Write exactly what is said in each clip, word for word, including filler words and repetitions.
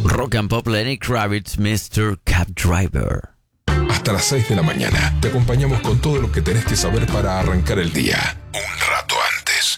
Rock and Pop, Lenny Kravitz, mister Cab Driver. Hasta las seis de la mañana te acompañamos con todo lo que tenés que saber para arrancar el día. Un rato antes.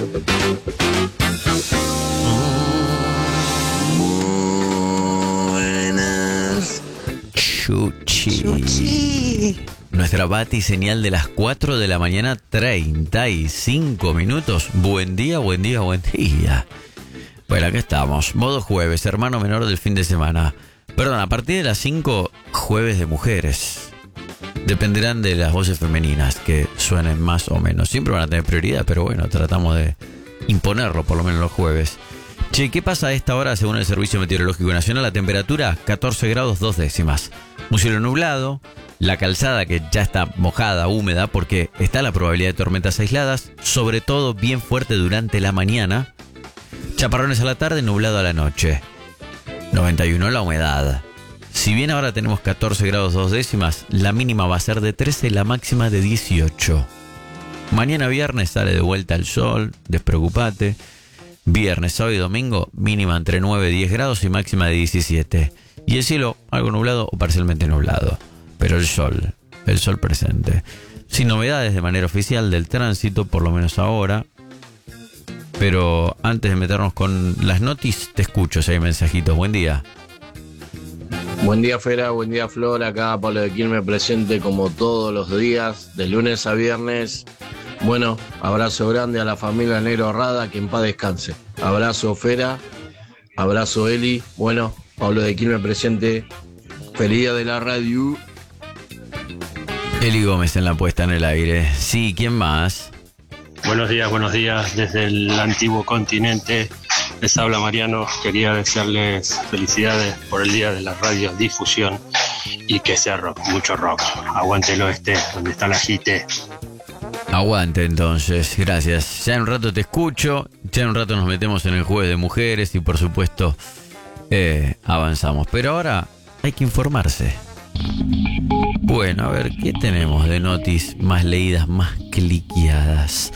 Buenas. Chuchi. Chuchi. Nuestra bati señal de las cuatro de la mañana, treinta y cinco minutos. Buen día, buen día, buen día. Bueno, aquí estamos. Modo jueves, hermano menor del fin de semana. Perdón, a partir de las cinco, jueves de mujeres. Dependerán de las voces femeninas que suenen más o menos. Siempre van a tener prioridad, pero bueno, tratamos de imponerlo por lo menos los jueves. Che, ¿qué pasa a esta hora según el Servicio Meteorológico Nacional? La temperatura, catorce grados, dos décimas. Un cielo nublado, la calzada que ya está mojada, húmeda, porque está la probabilidad de tormentas aisladas, sobre todo bien fuerte durante la mañana. Chaparrones a la tarde, nublado a la noche. noventa y uno la humedad. Si bien ahora tenemos catorce grados dos décimas, la mínima va a ser de trece, la máxima de dieciocho. Mañana viernes sale de vuelta el sol, despreocupate. Viernes, sábado y domingo, mínima entre nueve y diez grados y máxima de diecisiete. Y el cielo, algo nublado o parcialmente nublado. Pero el sol, el sol presente. Sin novedades de manera oficial del tránsito, por lo menos ahora. Pero antes de meternos con las noticias, te escucho, si hay mensajitos. Buen día. Buen día, Fera. Buen día, Flor. Acá Pablo de Quilmes presente como todos los días, de lunes a viernes. Bueno, abrazo grande a la familia Negro Rada, que en paz descanse. Abrazo, Fera. Abrazo, Eli. Bueno, Pablo de Quilmes presente. Feliz día de la radio. Eli Gómez en la puesta en el aire. Sí, ¿quién más? Buenos días, buenos días desde el antiguo continente. Les habla Mariano. Quería desearles felicidades por el día de la radiodifusión y que sea rock, mucho rock. Aguante el oeste, donde está la G T. Aguante entonces, gracias. Ya en un rato te escucho, ya en un rato nos metemos en el jueves de mujeres y por supuesto eh, avanzamos. Pero ahora hay que informarse. Bueno, a ver, ¿qué tenemos de noticias más leídas, más cliqueadas?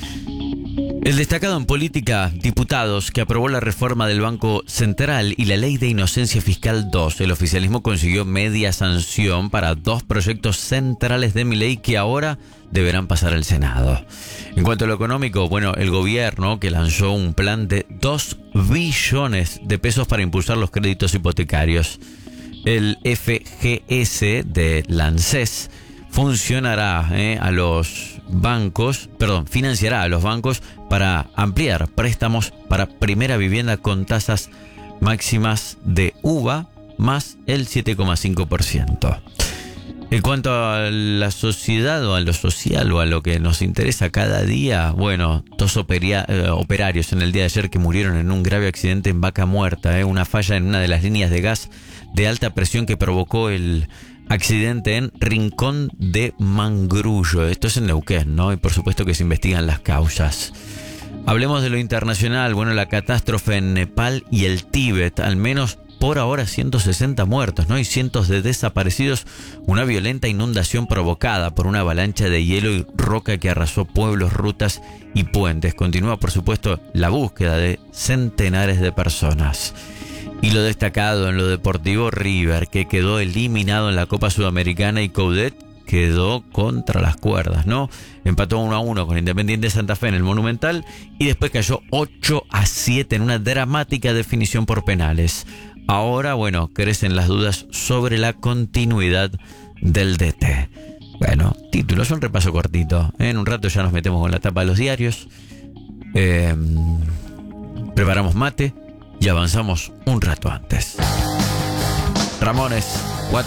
El destacado en política, diputados, que aprobó la reforma del Banco Central y la Ley de Inocencia Fiscal dos. El oficialismo consiguió media sanción para dos proyectos centrales de Milei que ahora deberán pasar al Senado. En cuanto a lo económico, bueno, el gobierno que lanzó un plan de dos billones de pesos para impulsar los créditos hipotecarios. El F G S de ANSES funcionará eh, a los bancos, perdón, financiará a los bancos para ampliar préstamos para primera vivienda con tasas máximas de U V A más el siete coma cinco por ciento. En cuanto a la sociedad o a lo social o a lo que nos interesa cada día, bueno, dos operia, eh, operarios en el día de ayer que murieron en un grave accidente en Vaca Muerta, eh, una falla en una de las líneas de gas de alta presión que provocó el accidente en Rincón de Mangrullo. Esto es en Neuquén, ¿no? Y por supuesto que se investigan las causas. Hablemos de lo internacional. Bueno, la catástrofe en Nepal y el Tíbet. Al menos por ahora ciento sesenta muertos, ¿no? Y cientos de desaparecidos. Una violenta inundación provocada por una avalancha de hielo y roca que arrasó pueblos, rutas y puentes. Continúa, por supuesto, la búsqueda de centenares de personas. Y lo destacado en lo deportivo, River, que quedó eliminado en la Copa Sudamericana y Coudet quedó contra las cuerdas, ¿no? Empató uno a uno con Independiente Santa Fe en el Monumental y después cayó ocho a siete en una dramática definición por penales. Ahora, bueno, crecen las dudas sobre la continuidad del D T. Bueno, títulos, un repaso cortito. En un rato ya nos metemos con la tapa de los diarios. Eh, preparamos mate y avanzamos un rato antes. Ramones.